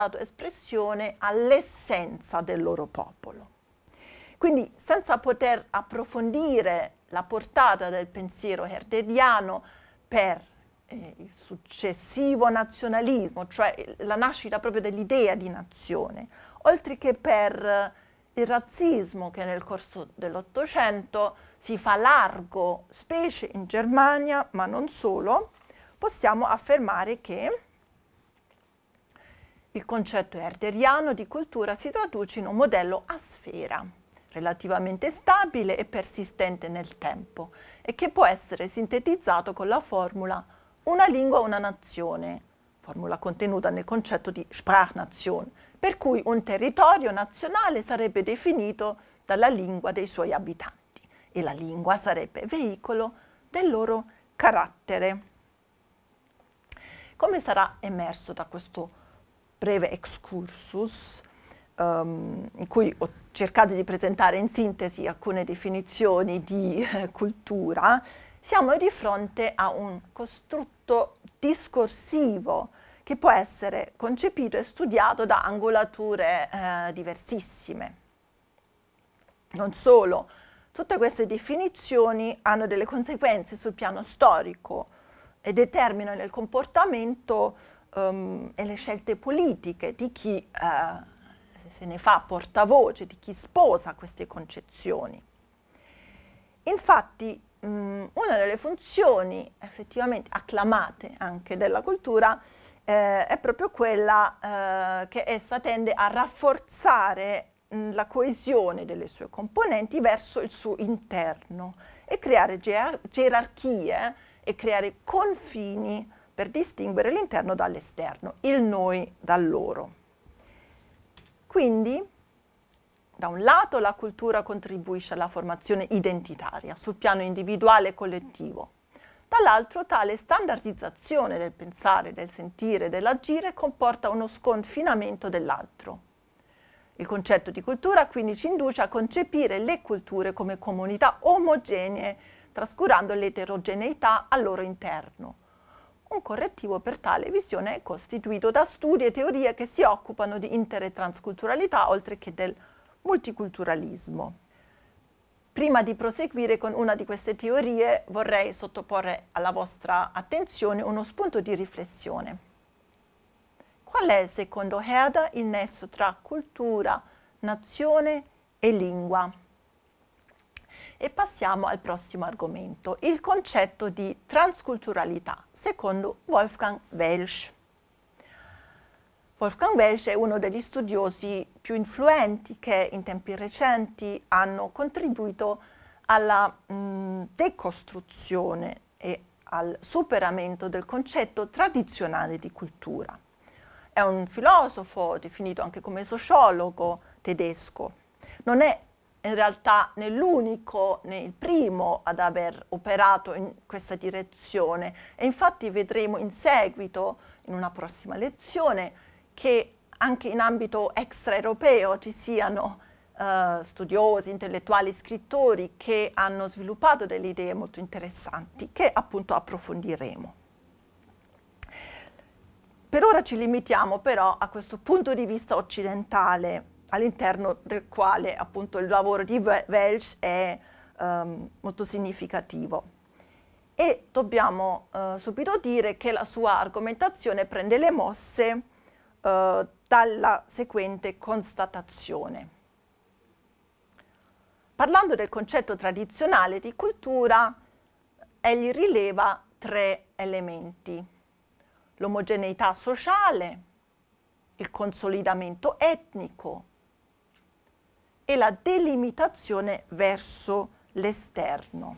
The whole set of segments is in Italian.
dato espressione all'essenza del loro popolo. Quindi, senza poter approfondire la portata del pensiero herderdiano per il successivo nazionalismo, cioè la nascita proprio dell'idea di nazione, oltre che per il razzismo che nel corso dell'Ottocento si fa largo, specie in Germania, ma non solo, possiamo affermare che il concetto herderiano di cultura si traduce in un modello a sfera, relativamente stabile e persistente nel tempo, e che può essere sintetizzato con la formula una lingua, una nazione, formula contenuta nel concetto di Sprachnation, per cui un territorio nazionale sarebbe definito dalla lingua dei suoi abitanti e la lingua sarebbe veicolo del loro carattere. Come sarà emerso da questo breve excursus, in cui ho cercato di presentare in sintesi alcune definizioni di cultura, siamo di fronte a un costrutto discorsivo che può essere concepito e studiato da angolature diversissime. Non solo, tutte queste definizioni hanno delle conseguenze sul piano storico e determinano il comportamento e le scelte politiche di chi se ne fa portavoce, di chi sposa queste concezioni. Infatti, una delle funzioni effettivamente acclamate anche della cultura è proprio quella che essa tende a rafforzare la coesione delle sue componenti verso il suo interno e creare gerarchie e creare confini per distinguere l'interno dall'esterno, il noi dal loro. Quindi, da un lato, la cultura contribuisce alla formazione identitaria sul piano individuale e collettivo. Dall'altro, tale standardizzazione del pensare, del sentire, dell'agire comporta uno sconfinamento dell'altro. Il concetto di cultura quindi ci induce a concepire le culture come comunità omogenee, trascurando l'eterogeneità al loro interno. Un correttivo per tale visione è costituito da studi e teorie che si occupano di inter- e transculturalità, oltre che del multiculturalismo. Prima di proseguire con una di queste teorie, vorrei sottoporre alla vostra attenzione uno spunto di riflessione. Qual è, secondo Herder, il nesso tra cultura, nazione e lingua? E passiamo al prossimo argomento, il concetto di transculturalità, secondo Wolfgang Welsch. Wolfgang Welsch è uno degli studiosi più influenti che in tempi recenti hanno contribuito alla decostruzione e al superamento del concetto tradizionale di cultura. È un filosofo, definito anche come sociologo tedesco. Non è in realtà né l'unico né il primo ad aver operato in questa direzione e infatti vedremo in seguito, in una prossima lezione, che anche in ambito extraeuropeo ci siano studiosi, intellettuali, scrittori che hanno sviluppato delle idee molto interessanti che appunto approfondiremo. Per ora ci limitiamo però a questo punto di vista occidentale, all'interno del quale appunto il lavoro di Welsch è molto significativo. E dobbiamo subito dire che la sua argomentazione prende le mosse dalla seguente constatazione. Parlando del concetto tradizionale di cultura, egli rileva 3 elementi: l'omogeneità sociale, il consolidamento etnico e la delimitazione verso l'esterno.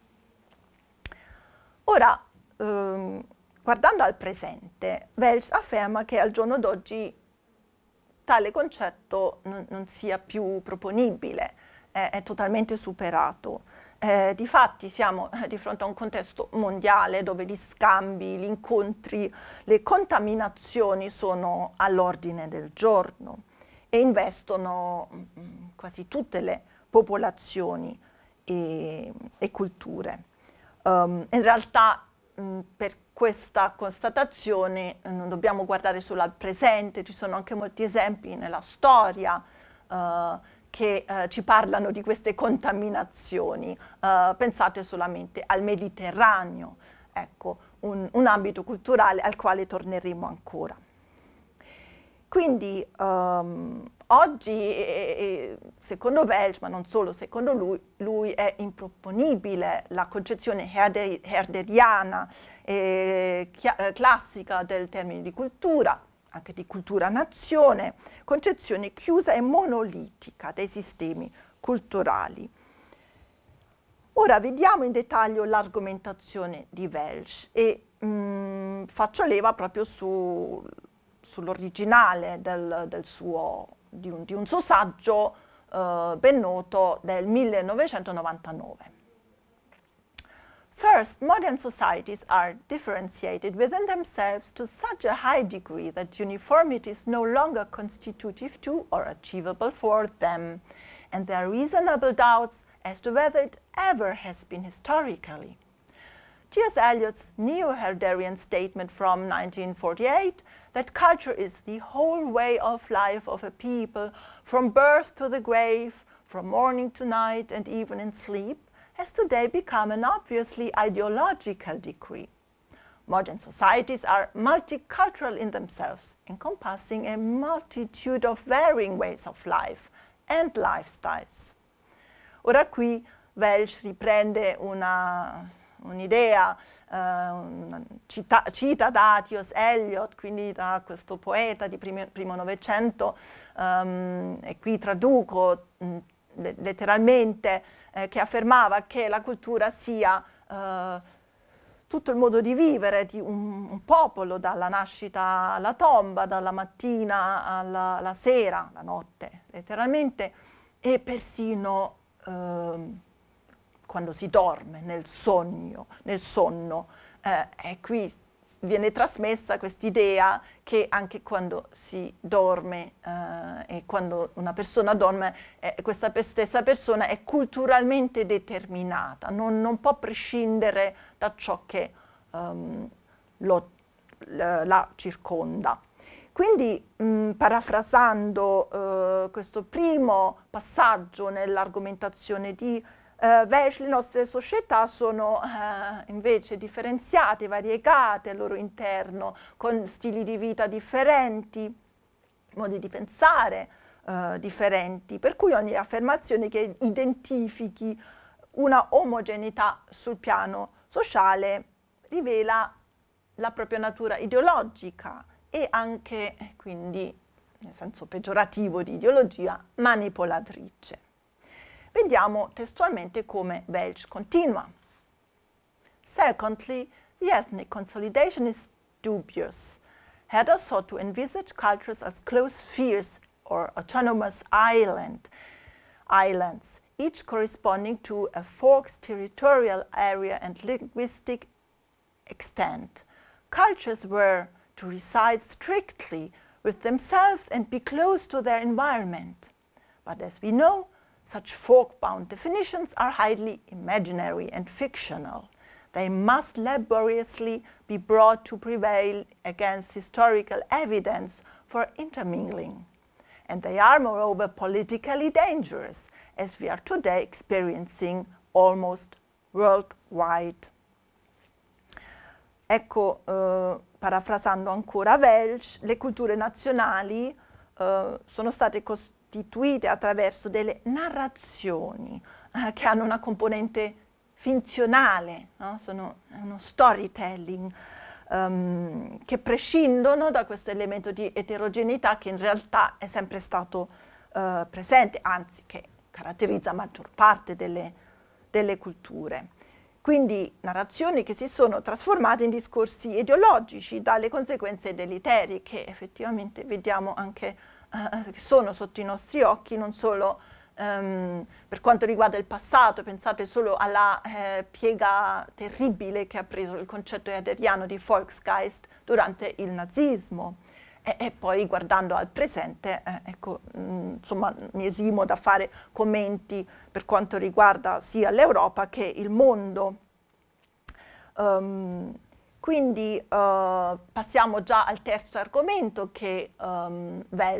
Ora, guardando al presente, Welsch afferma che al giorno d'oggi tale concetto non sia più proponibile, è totalmente superato. Difatti siamo di fronte a un contesto mondiale dove gli scambi, gli incontri, le contaminazioni sono all'ordine del giorno e investono quasi tutte le popolazioni e culture. In realtà per questa constatazione non dobbiamo guardare solo al presente, ci sono anche molti esempi nella storia che ci parlano di queste contaminazioni. Pensate solamente al Mediterraneo, ecco, un ambito culturale al quale torneremo ancora. Quindi oggi, secondo Welsch, ma non solo secondo lui è improponibile la concezione herderiana classica del termine di cultura, anche di cultura-nazione, concezione chiusa e monolitica dei sistemi culturali. Ora vediamo in dettaglio l'argomentazione di Welsch e faccio leva proprio sull'originale di un suo saggio ben noto del 1999. First, modern societies are differentiated within themselves to such a high degree that uniformity is no longer constitutive to or achievable for them, and there are reasonable doubts as to whether it ever has been historically. T.S. Eliot's neo-Herderian statement from 1948 that culture is the whole way of life of a people, from birth to the grave, from morning to night, and even in sleep, has today become an obviously ideological decree. Modern societies are multicultural in themselves, encompassing a multitude of varying ways of life and lifestyles. Ora qui Welsch riprende un'idea, cita da T.S. Eliot, quindi da questo poeta di primo Novecento, e qui traduco letteralmente, che affermava che la cultura sia tutto il modo di vivere di un popolo, dalla nascita alla tomba, dalla mattina alla sera, la notte, letteralmente, e persino quando si dorme, nel sonno. E qui viene trasmessa quest'idea che anche quando si dorme e quando una persona dorme, questa stessa persona è culturalmente determinata, non può prescindere da ciò che la circonda. Quindi, parafrasando questo primo passaggio nell'argomentazione di Welsch, le nostre società sono invece differenziate, variegate al loro interno, con stili di vita differenti, modi di pensare differenti, per cui ogni affermazione che identifichi una omogeneità sul piano sociale rivela la propria natura ideologica e anche, quindi, nel senso peggiorativo di ideologia, manipolatrice. Vediamo testualmente come Welsch continua. Secondly, the ethnic consolidation is dubious. Herder sought to envisage cultures as closed spheres or autonomous islands, each corresponding to a forked territorial area and linguistic extent. Cultures were to reside strictly with themselves and be close to their environment. But as we know, such fork-bound definitions are highly imaginary and fictional. They must laboriously be brought to prevail against historical evidence for intermingling. And they are, moreover, politically dangerous, as we are today experiencing almost worldwide. Ecco, parafrasando ancora Welsch, le culture nazionali sono state costituite attraverso delle narrazioni che hanno una componente finzionale, no? Sono uno storytelling che prescindono da questo elemento di eterogeneità che in realtà è sempre stato presente, anzi che caratterizza la maggior parte delle culture. Quindi narrazioni che si sono trasformate in discorsi ideologici dalle conseguenze deleterie che effettivamente vediamo anche che sono sotto i nostri occhi, non solo per quanto riguarda il passato. Pensate solo alla piega terribile che ha preso il concetto herderiano di Volksgeist durante il nazismo. E poi guardando al presente, ecco, insomma, mi esimo da fare commenti per quanto riguarda sia l'Europa che il mondo. Quindi passiamo già al terzo argomento che